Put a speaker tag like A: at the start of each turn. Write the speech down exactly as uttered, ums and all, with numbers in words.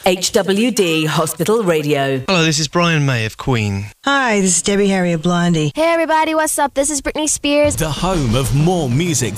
A: H W D Hospital Radio.
B: Hello, this is Brian May of Queen.
C: Hi, this is Debbie Harry of Blondie.
D: Hey everybody, what's up? This is Britney Spears.
E: The home of more music